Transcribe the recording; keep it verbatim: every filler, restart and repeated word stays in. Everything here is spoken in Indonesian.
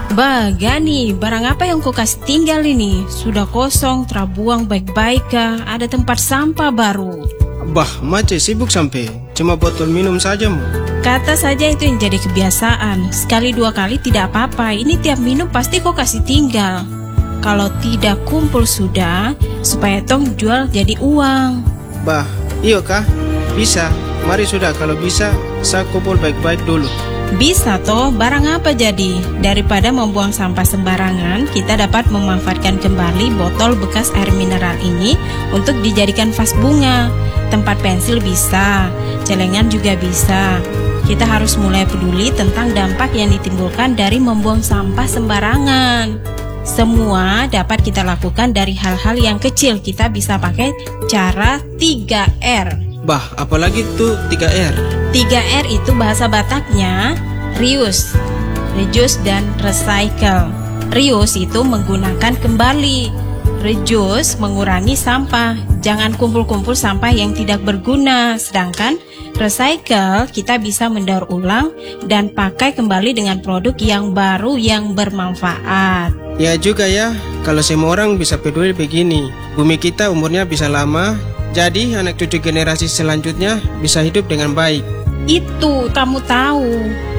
Bah, Gani, barang apa yang kau kasih tinggal ini? Sudah kosong, terbuang baik-baik kah? Ada tempat sampah baru. Bah, Mace sibuk sampai cuma botol minum saja mu. Kata saja itu yang jadi kebiasaan. Sekali dua kali tidak apa-apa. Ini tiap minum pasti kau kasih tinggal. Kalau tidak kumpul sudah, supaya tong jual jadi uang. Bah, iyo kah? Bisa. Mari sudah, kalau bisa saya kumpul baik-baik dulu. Bisa toh, barang apa jadi? Daripada membuang sampah sembarangan, kita dapat memanfaatkan kembali botol bekas air mineral ini untuk dijadikan vas bunga. Tempat pensil bisa, celengan juga bisa. Kita harus mulai peduli tentang dampak yang ditimbulkan dari membuang sampah sembarangan. Semua dapat kita lakukan dari hal-hal yang kecil. Kita bisa pakai cara tiga R. Bah, apalagi tuh tiga R? tiga R itu bahasa Bataknya reuse, reduce dan recycle. Reuse itu menggunakan kembali. Reduce mengurangi sampah. Jangan kumpul-kumpul sampah yang tidak berguna. Sedangkan recycle kita bisa mendaur ulang dan pakai kembali dengan produk yang baru yang bermanfaat. Ya juga ya, kalau semua orang bisa peduli begini, bumi kita umurnya bisa lama. Jadi anak cucu generasi selanjutnya bisa hidup dengan baik. Itu kamu tahu.